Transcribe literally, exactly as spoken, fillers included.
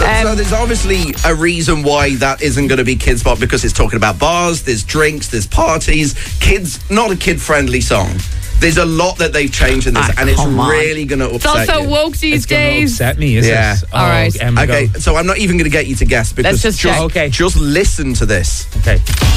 Um, so there's obviously a reason why that isn't going to be Kids Bop, because it's talking about bars, there's drinks, there's parties. Kids, not a kid-friendly song. There's a lot that they've changed in this, Ah, and it's come on. really going to It's upset also you. woke these It's going to days. upset me, is Yeah. it? All right. Emma, Okay, go. so I'm not even going to get you to guess, because just just, check. Okay. just listen to this. Okay.